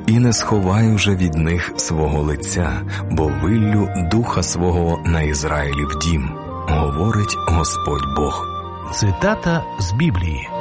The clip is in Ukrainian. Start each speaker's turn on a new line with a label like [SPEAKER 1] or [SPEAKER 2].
[SPEAKER 1] і не сховаю вже від них свого лиця, бо виллю духа свого на Ізраїлів дім, говорить Господь Бог».
[SPEAKER 2] Цитата з Біблії.